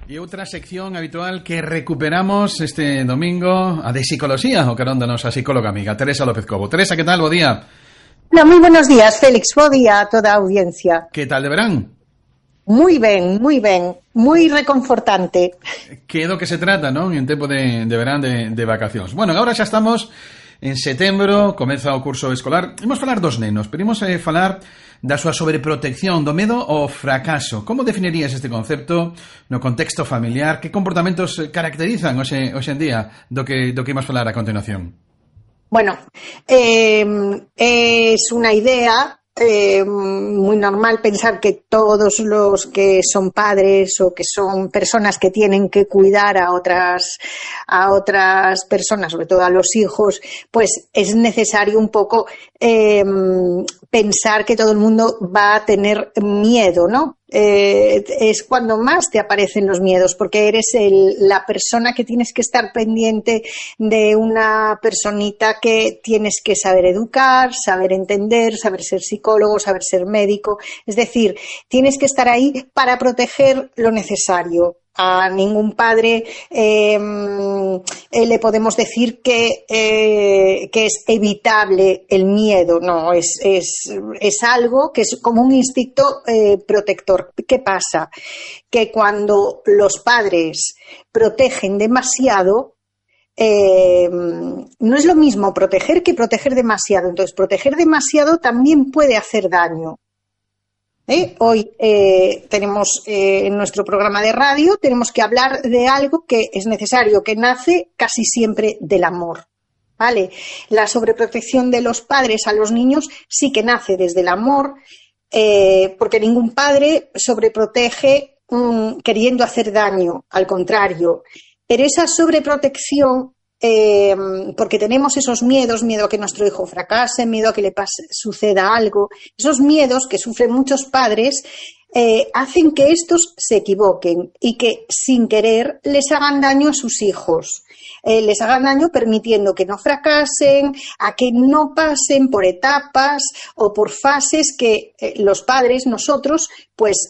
E outra sección habitual que recuperamos este domingo, a de psicología, o carón da nosa psicóloga amiga, Teresa López Cobo. Teresa, que tal? Bo día. Hola, moi buenos días, Félix. Bo día a toda a audiencia. Que tal de verán? Moi ben, moi reconfortante. Que é do que se trata, non? En tempo de verán, de vacacións. Bueno, agora xa estamos en setembro, comeza o curso escolar. Imos falar dos nenos, pero imos falar da súa sobreprotección, do medo ao fracaso. Como definirías este concepto no contexto familiar? Que comportamentos caracterizan hoxe en día do que imos falar a continuación? Bueno, es una idea muy normal pensar que todos los que son padres o que son personas que tienen que cuidar a otras personas, sobre todo a los hijos, pues es necesario un poco pensar que todo el mundo va a tener miedo, ¿no? Es cuando más te aparecen los miedos, porque eres la persona que tienes que estar pendiente de una personita que tienes que saber educar, saber entender, saber ser psicólogo, saber ser médico. Es decir, tienes que estar ahí para proteger lo necesario. A ningún padre le podemos decir que es evitable el miedo. No, es algo que es como un instinto protector. ¿Qué pasa? Que cuando los padres protegen demasiado, no es lo mismo proteger que proteger demasiado. Entonces, proteger demasiado también puede hacer daño. Hoy tenemos en nuestro programa de radio, tenemos que hablar de algo que es necesario, que nace casi siempre del amor, ¿vale? La sobreprotección de los padres a los niños sí que nace desde el amor, porque ningún padre sobreprotege queriendo hacer daño, al contrario. Pero esa sobreprotección, porque tenemos esos miedos, miedo a que nuestro hijo fracase, miedo a que le suceda algo, esos miedos que sufren muchos padres hacen que estos se equivoquen y que sin querer les hagan daño a sus hijos. Les hagan daño permitiendo que no fracasen, a que no pasen por etapas o por fases que los padres, nosotros, pues